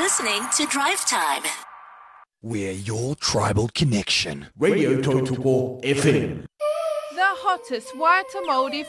listening to Drive Time. We're your tribal connection. Radio Total War FM. The hottest white automotive